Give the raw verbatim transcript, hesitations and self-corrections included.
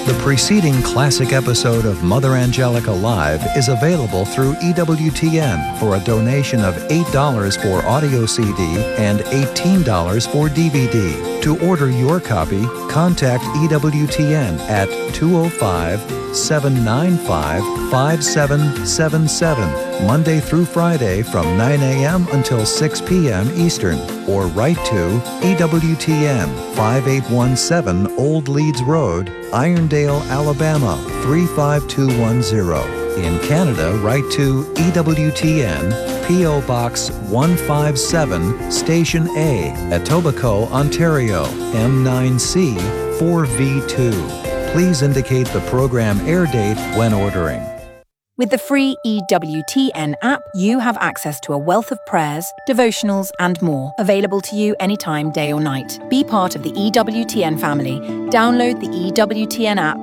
The preceding classic episode of Mother Angelica Live is available through E W T N for a donation of eight dollars for audio C D and eighteen dollars for D V D. To order your copy, contact E W T N at two oh five, seven nine five, five seven seven seven, Monday through Friday from nine a.m. until six p.m. Eastern, or write to E W T N, five eight one seven Old Leeds Road, Irondale, Alabama three five two one zero. In Canada, write to E W T N, P O Box one five seven, Station A, Etobicoke, Ontario, M nine C four V two. Please indicate the program air date when ordering. With the free E W T N app, you have access to a wealth of prayers, devotionals, and more, available to you anytime, day or night. Be part of the E W T N family. Download the E W T N app